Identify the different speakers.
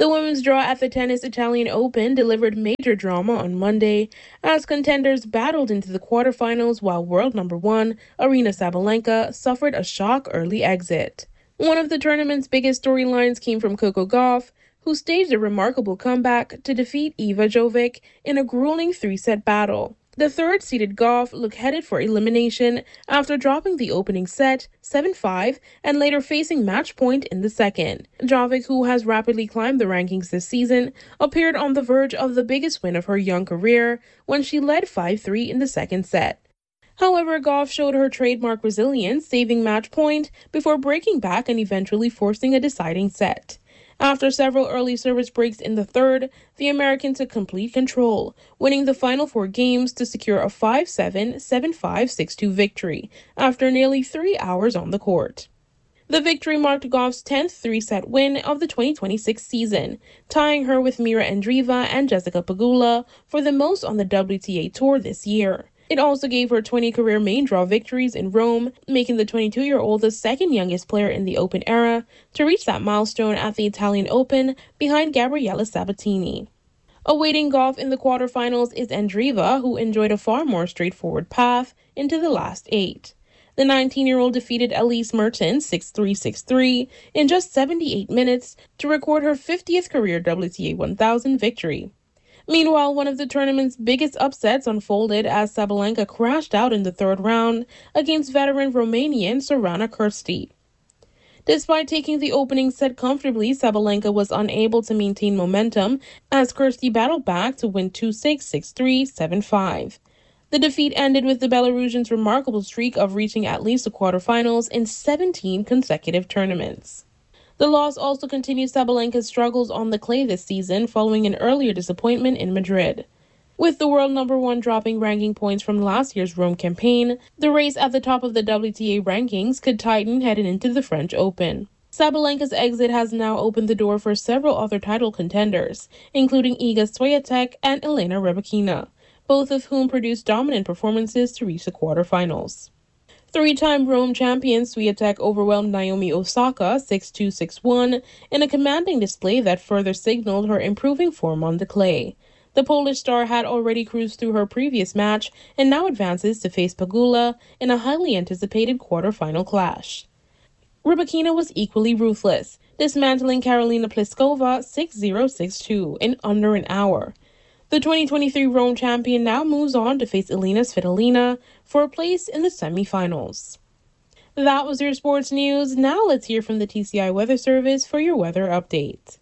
Speaker 1: The women's draw at the Tennis Italian Open delivered major drama on Monday as contenders battled into the quarterfinals while world number one, Aryna Sabalenka, suffered a shock early exit. One of the tournament's biggest storylines came from Coco Gauff, who staged a remarkable comeback to defeat Iva Jovic in a grueling three-set battle. The third-seeded Gauff looked headed for elimination after dropping the opening set 7-5 and later facing match point in the second. Jovic, who has rapidly climbed the rankings this season, appeared on the verge of the biggest win of her young career when she led 5-3 in the second set. However, Gauff showed her trademark resilience, saving match point before breaking back and eventually forcing a deciding set. After several early service breaks in the third, the American took complete control, winning the final four games to secure a 5-7, 7-5, 6-2 victory after nearly 3 hours on the court. The victory marked Gauff's 10th three-set win of the 2026 season, tying her with Mira Andreeva and Jessica Pegula for the most on the WTA Tour this year. It also gave her 20 career main draw victories in Rome, making the 22-year-old the second youngest player in the Open era to reach that milestone at the Italian Open behind Gabriela Sabatini. Awaiting Gauff in the quarterfinals is Andreeva, who enjoyed a far more straightforward path into the last 8. The 19-year-old defeated Elise Mertens 6-3, 6-3 in just 78 minutes to record her 50th career WTA 1000 victory. Meanwhile, one of the tournament's biggest upsets unfolded as Sabalenka crashed out in the third round against veteran Romanian Sorana Cîrstea. Despite taking the opening set comfortably, Sabalenka was unable to maintain momentum as Cîrstea battled back to win 2-6, 6-3, 7-5. The defeat ended with the Belarusian's remarkable streak of reaching at least the quarterfinals in 17 consecutive tournaments. The loss also continues Sabalenka's struggles on the clay this season following an earlier disappointment in Madrid. With the world number one dropping ranking points from last year's Rome campaign, the race at the top of the WTA rankings could tighten heading into the French Open. Sabalenka's exit has now opened the door for several other title contenders, including Iga Swiatek and Elena Rybakina, both of whom produced dominant performances to reach the quarterfinals. Three-time Rome champion Swiatek overwhelmed Naomi Osaka 6-2, 6-1 in a commanding display that further signaled her improving form on the clay. The Polish star had already cruised through her previous match and now advances to face Pegula in a highly anticipated quarterfinal clash. Rybakina was equally ruthless, dismantling Karolina Pliskova 6-0, 6-2 in under an hour. The 2023 Rome champion now moves on to face Elina Svitolina for a place in the semifinals. That was your sports news. Now let's hear from the TCI Weather Service for your weather update.